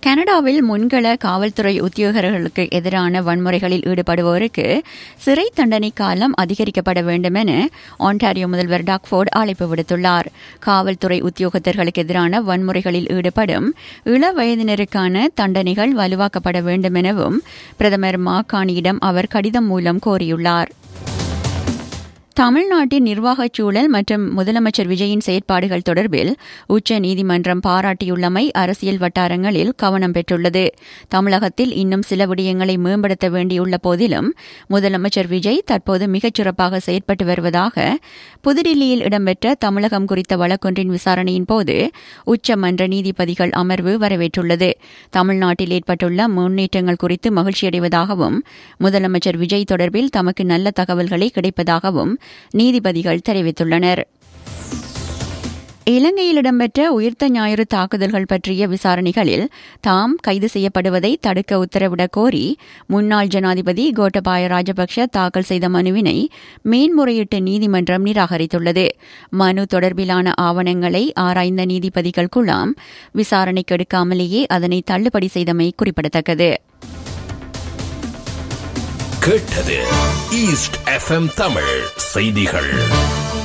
கனடாவில் முன்கள காவல்துறை உத்தியோகர்களுக்கு எதிரான வன்முறைகளில் ஈடுபடுவோருக்கு சிறை தண்டனை காலம் அதிகரிக்கப்பட வேண்டும் என ஆன்டாரியோ முதல்வர் டாக் ஃபோர்ட் அழைப்பு விடுத்துள்ளார். காவல்துறை உத்தியோகத்தர்களுக்கு எதிரான வன்முறைகளில் ஈடுபடும் இள வயதினருக்கான தண்டனைகள் வலுவாக்கப்பட வேண்டும் எனவும் பிரதமர் மாகாணியிடம் அவர் கடிதம் மூலம் கோரியுள்ளார். தமிழ்நாட்டின் நிர்வாகச் சூழல் மற்றும் முதலமைச்சர் விஜயின் செயற்பாடுகள் தொடர்பில் உச்ச நீதிமன்றம் பாராட்டியுள்ளமை அரசியல் வட்டாரங்களில் கவனம் பெற்றுள்ளது. தமிழகத்தில் இன்னும் சில விடயங்களை மேம்படுத்த வேண்டியுள்ள போதிலும் முதலமைச்சர் விஜய் தற்போது மிகச் சிறப்பாக செயற்பட்டு வருவதாக புதுடில்லியில் இடம்பெற்ற தமிழகம் குறித்த வழக்கொன்றின் விசாரணையின் போது உச்சமன்ற நீதிபதிகள் அமர்வு வரவேற்றுள்ளது. தமிழ்நாட்டில் ஏற்பட்டுள்ள முன்னேற்றங்கள் குறித்து மகிழ்ச்சியடைவதாகவும் முதலமைச்சர் விஜய் தொடர்பில் தமக்கு நல்ல தகவல்களை கிடைப்பதாகவும் நீதிபதிகள் தெரிவித்துள்ளனர். இலங்கையில் இடம்பெற்ற உயிர்த்த ஞாயிறு தாக்குதல்கள் பற்றிய விசாரணைகளில் தாம் கைது செய்யப்படுவதை தடுக்க உத்தரவிடக் கோரி முன்னாள் ஜனாதிபதி கோட்டபாய ராஜபக்ஷ தாக்கல் செய்த மனுவினை மேன்முறையீட்டு நீதிமன்றம் நிராகரித்துள்ளது. மனு தொடர்பிலான ஆவணங்களை ஆராய்ந்த நீதிபதிகள் குழாம் விசாரணைக்கு எடுக்காமலேயே அதனை தள்ளுபடி செய்தமை குறிப்பிடத்தக்கது. கேட்டது ஈஸ்ட் எஃப்எம் தமிழ் செய்திகள்.